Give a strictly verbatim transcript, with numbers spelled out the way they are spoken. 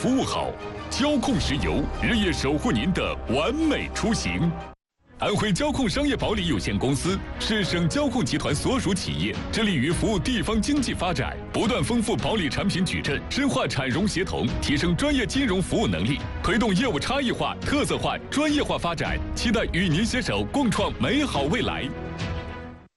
服务好。交控石油日夜守护您的完美出行。安徽交控商业保理有限公司是省交控集团所属企业，致力于服务地方经济发展，不断丰富保理产品矩阵，深化产融协同，提升专业金融服务能力，推动业务差异化、特色化、专业化发展。期待与您携手共创美好未来。